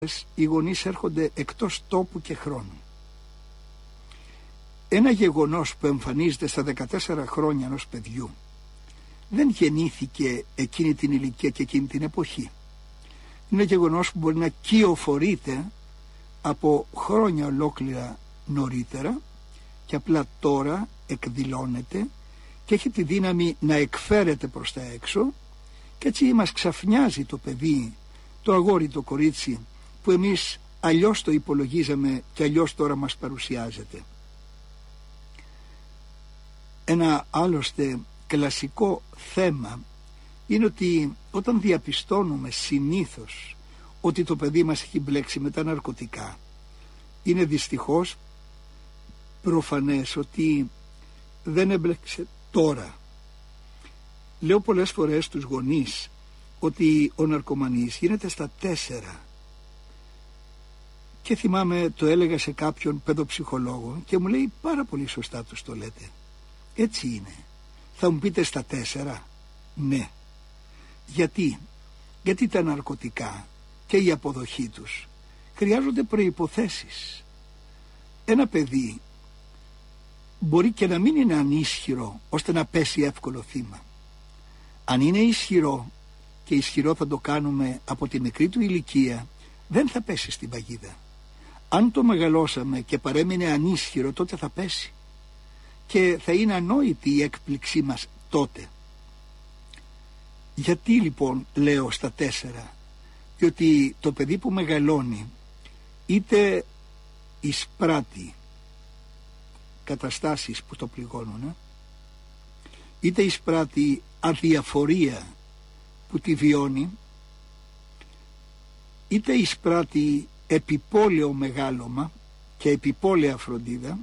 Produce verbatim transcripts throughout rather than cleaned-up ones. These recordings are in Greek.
οι γονείς έρχονται εκτός τόπου και χρόνου. Ένα γεγονός που εμφανίζεται στα δεκατέσσερα χρόνια ενός παιδιού δεν γεννήθηκε εκείνη την ηλικία και εκείνη την εποχή. Είναι γεγονός που μπορεί να κυοφορείται από χρόνια ολόκληρα νωρίτερα και απλά τώρα εκδηλώνεται και έχει τη δύναμη να εκφέρεται προς τα έξω, και έτσι μας ξαφνιάζει το παιδί, το αγόρι, το κορίτσι που εμείς αλλιώς το υπολογίζαμε και αλλιώς τώρα μας παρουσιάζεται. Ένα άλλωστε κλασικό θέμα είναι ότι όταν διαπιστώνουμε συνήθως ότι το παιδί μας έχει μπλέξει με τα ναρκωτικά, είναι δυστυχώς προφανές ότι δεν έμπλεξε τώρα. Λέω πολλές φορές στους γονείς ότι ο ναρκωμανής γίνεται στα τέσσερα, και θυμάμαι το έλεγα σε κάποιον παιδοψυχολόγο και μου λέει πάρα πολύ σωστά τους το λέτε. Έτσι είναι. Θα μου πείτε στα τέσσερα? Ναι. Γιατί? Γιατί τα ναρκωτικά και η αποδοχή τους χρειάζονται προϋποθέσεις. Ένα παιδί μπορεί και να μην είναι ανίσχυρο ώστε να πέσει εύκολο θύμα. Αν είναι ισχυρό, και ισχυρό θα το κάνουμε από τη μικρή του ηλικία, δεν θα πέσει στην παγίδα. Αν το μεγαλώσαμε και παρέμεινε ανίσχυρο, τότε θα πέσει και θα είναι ανόητη η έκπληξή μας τότε. Γιατί λοιπόν λέω στα τέσσερα? Διότι το παιδί που μεγαλώνει είτε εισπράττει καταστάσεις που το πληγώνουν, είτε εισπράττει αδιαφορία που τη βιώνει, είτε εισπράττει επιπόλαιο μεγάλωμα και επιπόλαια φροντίδα,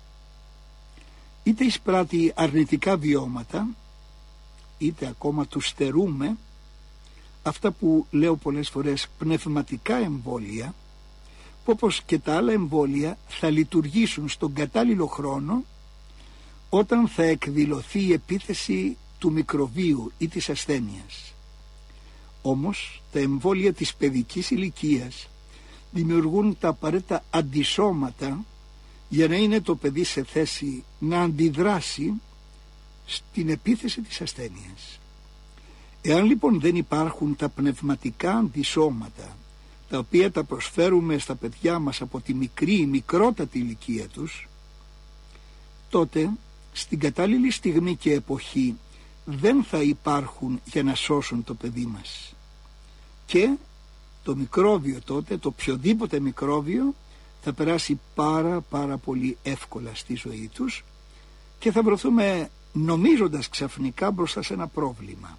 είτε εισπράττει αρνητικά βιώματα, είτε ακόμα του στερούμε αυτά που λέω πολλές φορές πνευματικά εμβόλια, που όπως και τα άλλα εμβόλια θα λειτουργήσουν στον κατάλληλο χρόνο όταν θα εκδηλωθεί η επίθεση του μικροβίου ή της ασθένειας. Όμως τα εμβόλια της παιδικής ηλικίας δημιουργούν τα απαραίτητα αντισώματα για να είναι το παιδί σε θέση να αντιδράσει στην επίθεση της ασθένειας. Εάν λοιπόν δεν υπάρχουν τα πνευματικά αντισώματα, τα οποία τα προσφέρουμε στα παιδιά μας από τη μικρή, μικρότατη ηλικία τους, τότε στην κατάλληλη στιγμή και εποχή δεν θα υπάρχουν για να σώσουν το παιδί μας. Και το μικρόβιο τότε, το οποιοδήποτε μικρόβιο, θα περάσει πάρα πάρα πολύ εύκολα στη ζωή τους και θα βρεθούμε νομίζοντας ξαφνικά μπροστά σε ένα πρόβλημα.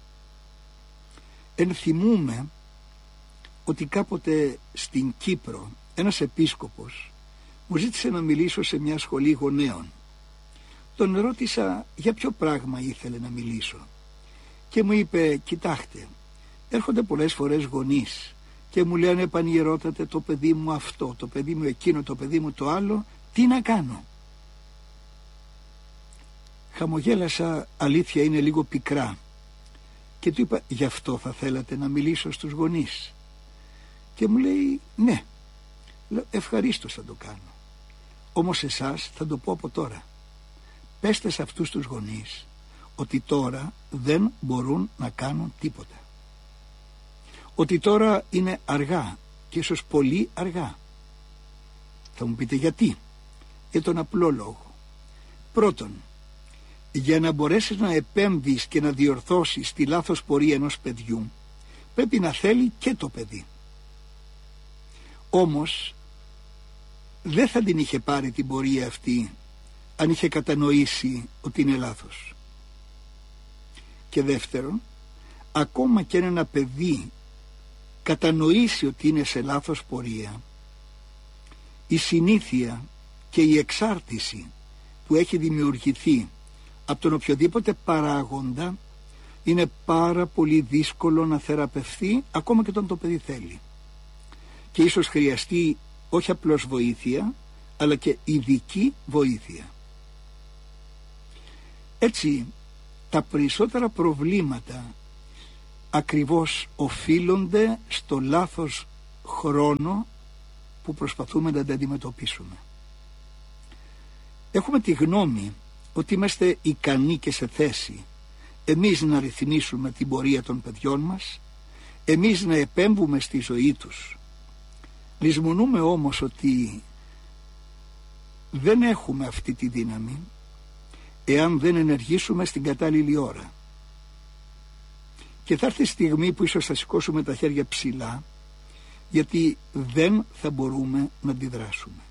Ενθυμούμε ότι κάποτε στην Κύπρο ένας επίσκοπος μου ζήτησε να μιλήσω σε μια σχολή γονέων. Τον ρώτησα για ποιο πράγμα ήθελε να μιλήσω και μου είπε: κοιτάξτε, έρχονται πολλές φορές γονείς και μου λένε πανιερότατε, το παιδί μου αυτό, το παιδί μου εκείνο, το παιδί μου το άλλο, τι να κάνω? Χαμογέλασα, αλήθεια είναι λίγο πικρά, και του είπα: γι' αυτό θα θέλατε να μιλήσω στους γονείς? Και μου λέει: ναι. Λέω: ευχαρίστως θα το κάνω, όμως εσάς θα το πω από τώρα. Πέστε σε αυτούς τους γονείς ότι τώρα δεν μπορούν να κάνουν τίποτα, ότι τώρα είναι αργά και ίσως πολύ αργά. Θα μου πείτε γιατί? Για τον απλό λόγο. Πρώτον, για να μπορέσεις να επέμβεις και να διορθώσεις τη λάθος πορεία ενός παιδιού, πρέπει να θέλει και το παιδί. Όμως δεν θα την είχε πάρει την πορεία αυτή αν είχε κατανοήσει ότι είναι λάθος. Και δεύτερον, ακόμα και αν ένα παιδί κατανοήσει ότι είναι σε λάθος πορεία, η συνήθεια και η εξάρτηση που έχει δημιουργηθεί από τον οποιοδήποτε παράγοντα είναι πάρα πολύ δύσκολο να θεραπευθεί, ακόμα και όταν το παιδί θέλει, και ίσως χρειαστεί όχι απλώς βοήθεια, αλλά και ειδική βοήθεια. Έτσι τα περισσότερα προβλήματα ακριβώς οφείλονται στο λάθος χρόνο που προσπαθούμε να τα αντιμετωπίσουμε. Έχουμε τη γνώμη ότι είμαστε ικανοί και σε θέση εμείς να ρυθμίσουμε την πορεία των παιδιών μας, εμείς να επέμβουμε στη ζωή τους. Λησμονούμε όμως ότι δεν έχουμε αυτή τη δύναμη εάν δεν ενεργήσουμε στην κατάλληλη ώρα. Και θα έρθει η στιγμή που ίσως θα σηκώσουμε τα χέρια ψηλά, γιατί δεν θα μπορούμε να αντιδράσουμε.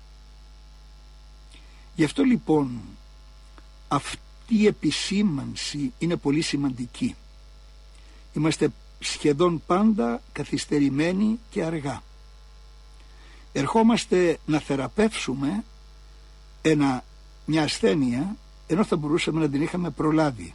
Γι' αυτό λοιπόν αυτή η επισήμανση είναι πολύ σημαντική. Είμαστε σχεδόν πάντα καθυστερημένοι και αργά. Ερχόμαστε να θεραπεύσουμε ένα, μια ασθένεια ενώ θα μπορούσαμε να την είχαμε προλάβει.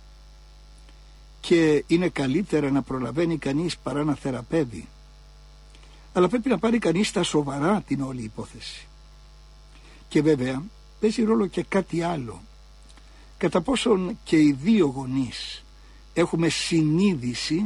Και είναι καλύτερα να προλαβαίνει κανείς παρά να θεραπεύει. Αλλά πρέπει να πάρει κανείς στα σοβαρά την όλη υπόθεση. Και βέβαια παίζει ρόλο και κάτι άλλο. Κατά πόσον και οι δύο γονείς έχουμε συνείδηση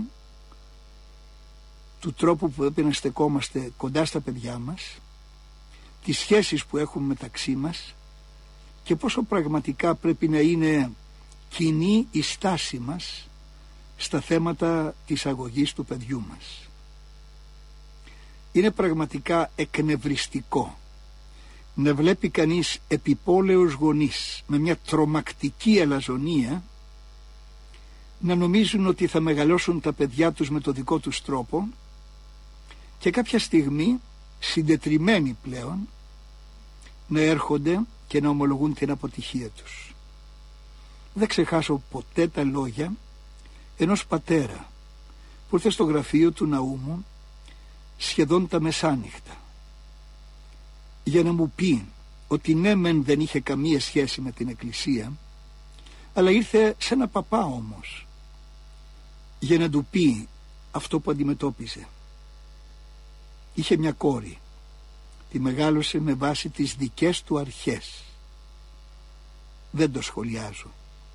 του τρόπου που πρέπει να στεκόμαστε κοντά στα παιδιά μας, τις σχέσεις που έχουμε μεταξύ μας και πόσο πραγματικά πρέπει να είναι κοινή η στάση μας στα θέματα της αγωγής του παιδιού μας. Είναι πραγματικά εκνευριστικό να βλέπει κανείς επιπόλαιους γονείς με μια τρομακτική αλαζονία να νομίζουν ότι θα μεγαλώσουν τα παιδιά τους με το δικό τους τρόπο και κάποια στιγμή, συντετριμμένοι πλέον, να έρχονται και να ομολογούν την αποτυχία τους. Δεν ξεχάσω ποτέ τα λόγια ενός πατέρα που ήρθε στο γραφείο του ναού μου σχεδόν τα μεσάνυχτα για να μου πει ότι ναι μεν δεν είχε καμία σχέση με την εκκλησία, αλλά ήρθε σε ένα παπά όμως για να του πει αυτό που αντιμετώπιζε. Είχε μια κόρη, τη μεγάλωσε με βάση τις δικές του αρχές. Δεν το σχολιάζω.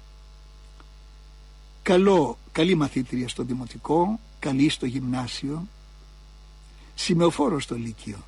Καλό, καλή μαθήτρια στο δημοτικό, καλή στο γυμνάσιο, σημεοφόρο στο λύκειο.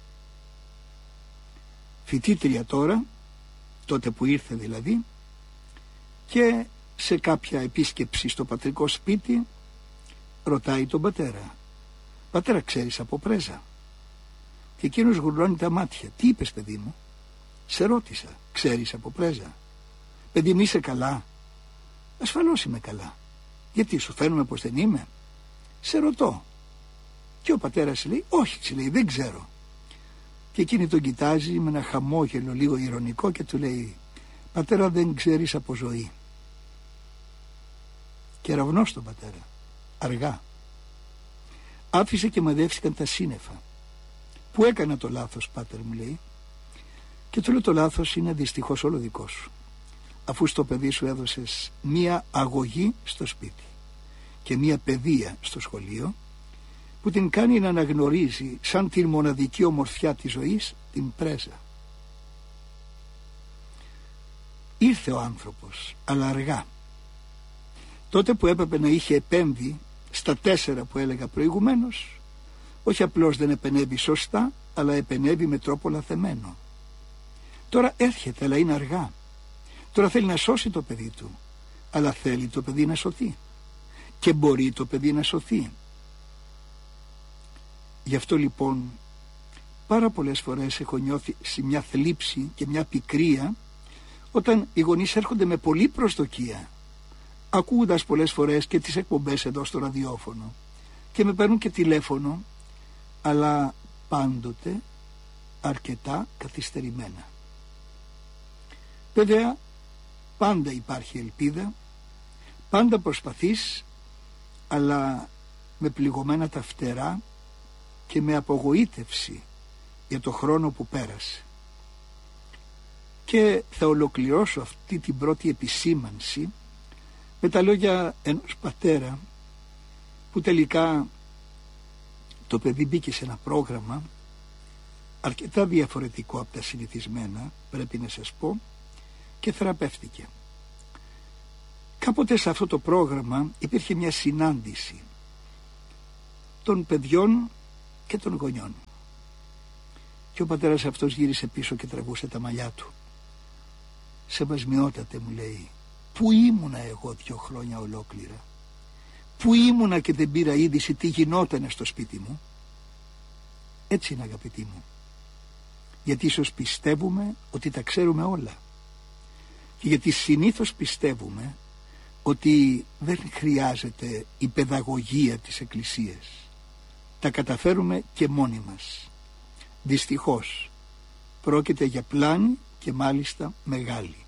Φοιτήτρια τώρα, τότε που ήρθε δηλαδή, και σε κάποια επίσκεψη στο πατρικό σπίτι ρωτάει τον πατέρα, πατέρα ξέρεις από πρέζα? Και εκείνος γουρλώνει τα μάτια. Τι είπες παιδί μου? Σε ρώτησα, ξέρεις από πρέζα? Παιδί μου είσαι καλά? Ασφαλώς είμαι καλά. Γιατί σου φαίνομαι πως δεν είμαι? Σε ρωτώ. Και ο πατέρας λέει όχι, λέει, δεν ξέρω. Και εκείνη τον κοιτάζει με ένα χαμόγελο λίγο ειρωνικό και του λέει πατέρα δεν ξέρεις από ζωή. Κεραυνός τον πατέρα. Αργά. Άφησε και μαδεύτηκαν τα σύννεφα. Που έκανα το λάθος πάτερ μου λέει. Και του λέω το λάθος είναι δυστυχώς όλο δικό σου. Αφού στο παιδί σου έδωσες μία αγωγή στο σπίτι και μία παιδεία στο σχολείο που την κάνει να αναγνωρίζει σαν την μοναδική ομορφιά της ζωής την πρέζα. Ήρθε ο άνθρωπος, αλλά αργά. Τότε που έπρεπε να είχε επέμβει στα τέσσερα που έλεγα προηγουμένως, όχι απλώς δεν επενέβη σωστά, αλλά επενέβη με τρόπο λαθεμένο. Τώρα έρχεται, αλλά είναι αργά. Τώρα θέλει να σώσει το παιδί του, αλλά θέλει το παιδί να σωθεί. Και μπορεί το παιδί να σωθεί. Γι' αυτό λοιπόν πάρα πολλές φορές έχω νιώθει σε μια θλίψη και μια πικρία όταν οι γονείς έρχονται με πολλή προσδοκία, ακούγοντας πολλές φορές και τις εκπομπές εδώ στο ραδιόφωνο και με παίρνουν και τηλέφωνο, αλλά πάντοτε αρκετά καθυστερημένα. Βέβαια πάντα υπάρχει ελπίδα, πάντα προσπαθείς, αλλά με πληγωμένα τα φτερά και με απογοήτευση για το χρόνο που πέρασε. Και θα ολοκληρώσω αυτή την πρώτη επισήμανση με τα λόγια ενός πατέρα που τελικά το παιδί μπήκε σε ένα πρόγραμμα αρκετά διαφορετικό από τα συνηθισμένα, πρέπει να σας πω, και θεραπεύτηκε. Κάποτε σε αυτό το πρόγραμμα υπήρχε μια συνάντηση των παιδιών και των γονιών. Και ο πατέρας αυτός γύρισε πίσω και τραβούσε τα μαλλιά του. «Σεβασμιότατε», μου λέει, «πού ήμουνα εγώ δύο χρόνια ολόκληρα? Πού ήμουνα και δεν πήρα είδηση τι γινότανε στο σπίτι μου?» Έτσι είναι, αγαπητοί μου, γιατί ίσως πιστεύουμε ότι τα ξέρουμε όλα και γιατί συνήθως πιστεύουμε ότι δεν χρειάζεται η παιδαγωγία της Εκκλησίας. Τα καταφέρουμε και μόνοι μας. Δυστυχώς πρόκειται για πλάνη και μάλιστα μεγάλη.